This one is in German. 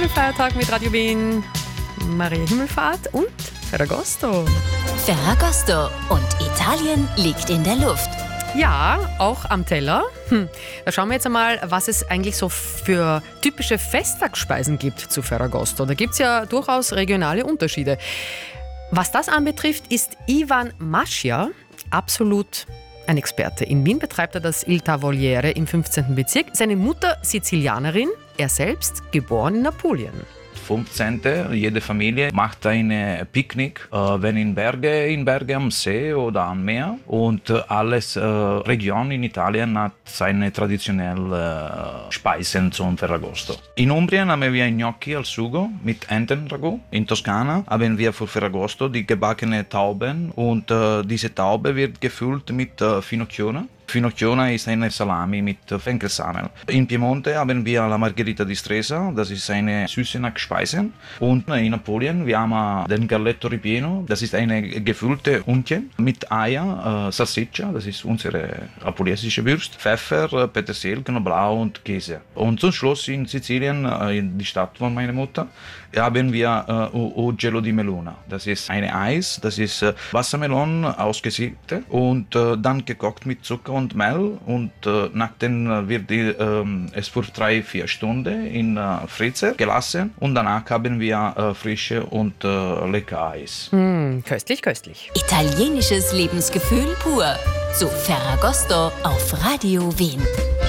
Himmelfeiertag mit Radio Wien, Maria Himmelfahrt und Ferragosto. Ferragosto und Italien liegt in der Luft. Ja, auch am Teller. Da schauen wir jetzt einmal, was es eigentlich so für typische Festtagsspeisen gibt zu Ferragosto. Da gibt es ja durchaus regionale Unterschiede. Was das anbetrifft, ist Ivan Mascia absolut ein Experte. In Wien betreibt er das Il Tavoliere im 15. Bezirk. Seine Mutter Sizilianerin, er selbst geboren in Apulien. 15. Jede Familie macht ein Picknick, wenn in Berge am See oder am Meer. Und alles Region in Italien hat seine traditionellen Speisen zum Ferragosto. In Umbrien haben wir Gnocchi al Sugo mit Entenragout. In Toskana haben wir für Ferragosto die gebackene Tauben und diese Taube wird gefüllt mit Finocchione. Finocchione ist eine Salami mit Fenckelsamen. In Piemonte haben wir la Margherita di Stresa, das ist eine süße Speise. Und in Apulien wir haben den Galletto Ripieno, das ist eine gefüllte Unche mit Eier, Salsiccia, das ist unsere apuliesische Wurst, Pfeffer, Petersil, Knoblauch und Käse. Und zum Schluss in Sizilien, in die Stadt von meiner Mutter, haben wir Gelo di Melona. Das ist ein Eis, das ist Wassermelon ausgesiebt und dann gekocht mit Zucker und Mehl und nachdem wird es für 3-4 Stunden in Freezer gelassen und danach haben wir frische und lecker Eis. Köstlich, köstlich. Italienisches Lebensgefühl pur. Zu Ferragosto auf Radio Wien.